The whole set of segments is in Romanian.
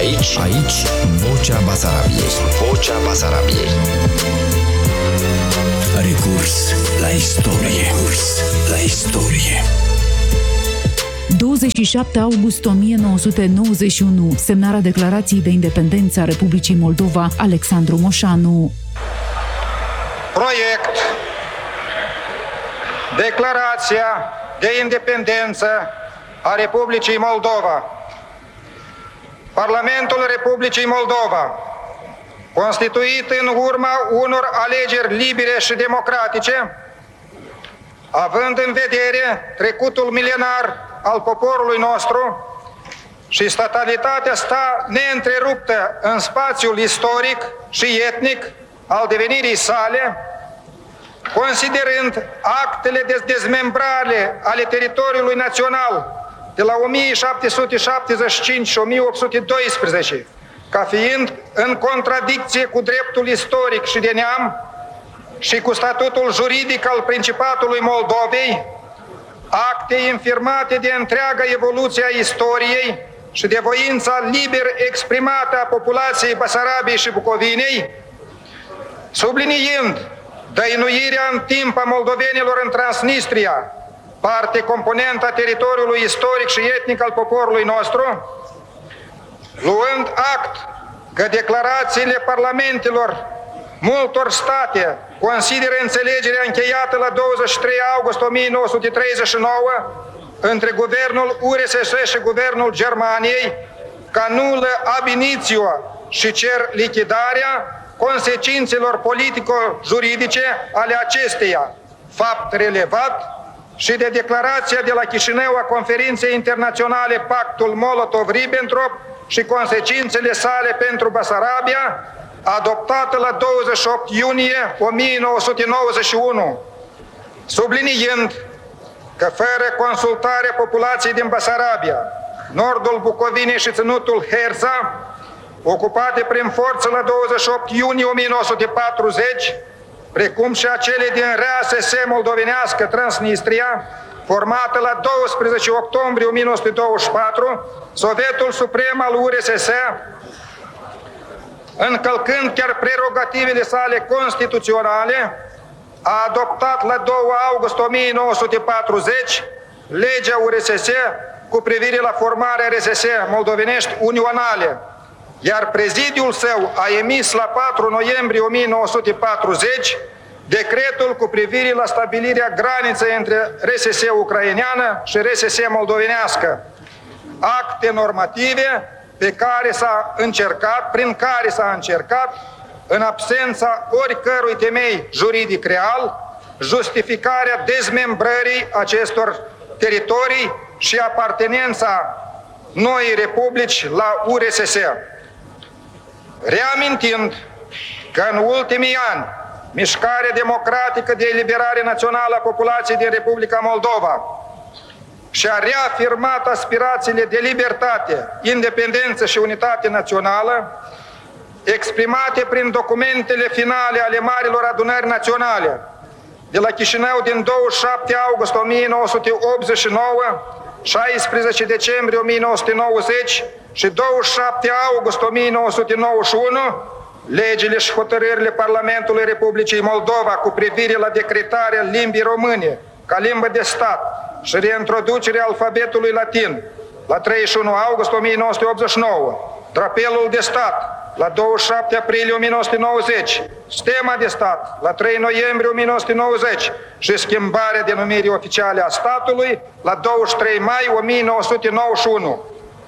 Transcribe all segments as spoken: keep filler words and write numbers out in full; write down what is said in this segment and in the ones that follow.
Aici, aici, Vocea Basarabiei. Vocea Basarabiei. Recurs la istorie. Recurs la istorie. douăzeci și șapte august o mie nouă sute nouăzeci și unu, semnarea declarației de independență a Republicii Moldova, Alexandru Moșanu. Proiect. Declarația de independență a Republicii Moldova. Parlamentul Republicii Moldova, constituit în urma unor alegeri libere și democratice, având în vedere trecutul milenar al poporului nostru și statalitatea sta neîntreruptă în spațiul istoric și etnic al devenirii sale, considerând actele de dezmembrare ale teritoriului național de la o mie șapte sute șaptezeci și cinci și o mie opt sute doisprezece ca fiind în contradicție cu dreptul istoric și de neam și cu statutul juridic al Principatului Moldovei, acte infirmate de întreaga evoluție a istoriei și de voința liber exprimată a populației Basarabiei și Bucovinei, subliniind dăinuirea în timp a moldovenilor în Transnistria, parte componentă a teritoriului istoric și etnic al poporului nostru, luând act că declarațiile parlamentelor multor state consideră înțelegerea încheiată la douăzeci și trei august o mie nouă sute treizeci și nouă între guvernul U R S S și guvernul Germaniei ca nulă ab initio și cer lichidarea consecințelor politico-juridice ale acesteia, fapt relevat și de declarația de la Chișinău a Conferinței Internaționale Pactul Molotov-Ribbentrop și consecințele sale pentru Basarabia, adoptată la douăzeci și opt iunie o mie nouă sute nouăzeci și unu, subliniind că fără consultarea populației din Basarabia, nordul Bucovinei și ținutul Herța, ocupate prin forță la douăzeci și opt iunie o mie nouă sute patruzeci, precum și acele din R A S S moldovenească Transnistria, formată la doisprezece octombrie o mie nouă sute douăzeci și patru, Sovietul Suprem al U R S S, încălcând chiar prerogativele sale constituționale, a adoptat la doi august o mie nouă sute patruzeci legea U R S S cu privire la formarea R S S moldovenești unionale, iar prezidiul său a emis la patru noiembrie o mie nouă sute patruzeci decretul cu privire la stabilirea graniței între R S S ucraineană și R S S moldovenească, acte normative pe care s-a încercat, prin care s-a încercat, în absența oricărui temei juridic real, justificarea dezmembrării acestor teritorii și apartenența noii republici la U R S S. Reamintind că în ultimii ani mișcarea democratică de eliberare națională a populației din Republica Moldova și-a reafirmat aspirațiile de libertate, independență și unitate națională, exprimate prin documentele finale ale Marilor Adunări Naționale de la Chișinău din douăzeci și șapte august o mie nouă sute optzeci și nouă, șaisprezece decembrie o mie nouă sute nouăzeci și douăzeci și șapte august o mie nouă sute nouăzeci și unu, legile și hotărârile Parlamentului Republicii Moldova cu privire la decretarea limbii române ca limbă de stat și reintroducerea alfabetului latin la treizeci și unu august o mie nouă sute optzeci și nouă, drapelul de stat la douăzeci și șapte aprilie o mie nouă sute nouăzeci, stema de stat la trei noiembrie o mie nouă sute nouăzeci și schimbarea denumirii oficiale a statului la douăzeci și trei mai o mie nouă sute nouăzeci și unu.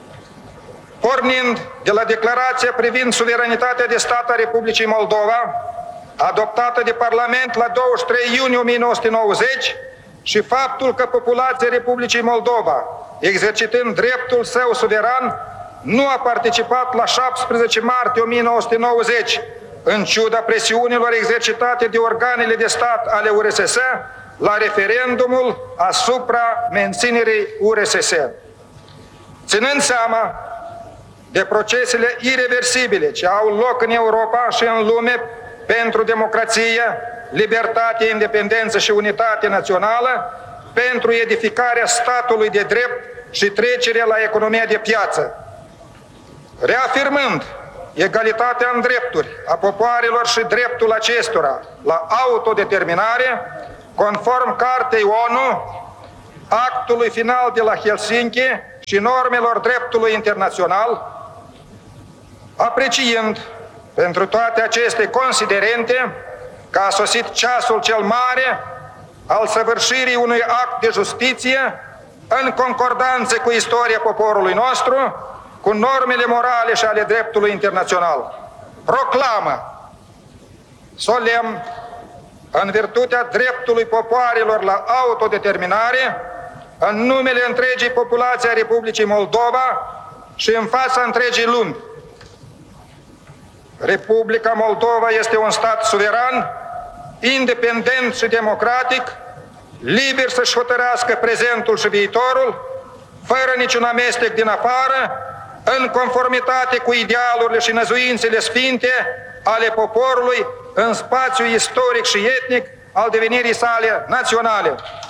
Pornind de la declarația privind suveranitatea de stat a Republicii Moldova, adoptată de Parlament la douăzeci și trei iunie o mie nouă sute nouăzeci, și faptul că populația Republicii Moldova, exercitând dreptul său suveran, nu a participat la șaptesprezece martie o mie nouă sute nouăzeci, în ciuda presiunilor exercitate de organele de stat ale U R S S, la referendumul asupra menținerii U R S S. Ținând seama de procesele ireversibile ce au loc în Europa și în lume pentru democrație, libertate, independență și unitate națională, pentru edificarea statului de drept și trecerea la economia de piață. Reafirmând egalitatea în drepturi a popoarelor și dreptul acestora la autodeterminare, conform Cartei O N U, actului final de la Helsinki și normelor dreptului internațional, apreciind pentru toate aceste considerente că a sosit ceasul cel mare al săvârșirii unui act de justiție în concordanță cu istoria poporului nostru, cu normele morale și ale dreptului internațional. Proclamă solemn, în virtutea dreptului popoarelor la autodeterminare, în numele întregii populații a Republicii Moldova și în fața întregii lumi. Republica Moldova este un stat suveran, independent și democratic, liber să-și hotărească prezentul și viitorul, fără niciun amestec din afară, în conformitate cu idealurile și năzuințele sfinte ale poporului în spațiul istoric și etnic al devenirii sale naționale.